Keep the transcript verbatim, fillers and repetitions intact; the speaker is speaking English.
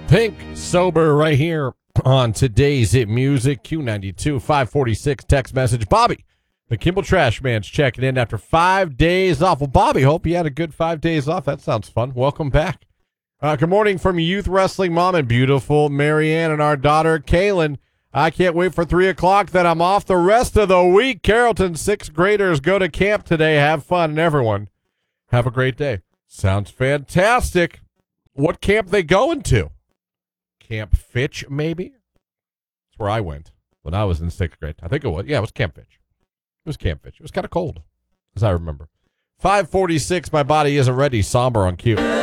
Pink Sober right here on today's Hit Music. Q ninety-two, five forty-six text message. Bobby, the Kimball Trash Man's checking in after five days off. Well, Bobby, hope you had a good five days off. That sounds fun. Welcome back. Uh, good morning from Youth Wrestling Mom and beautiful Marianne and our daughter, Kaylin. I can't wait for three o'clock that I'm off the rest of the week. Carrollton sixth graders go to camp today. Have fun, and everyone have a great day. Sounds fantastic. What camp they going to? Camp Fitch, maybe? That's where I went when I was in sixth grade. I think it was. Yeah, it was Camp Fitch. It was Camp Fitch. It was kind of cold, as I remember. five forty-six, my body isn't ready. Somber on cue.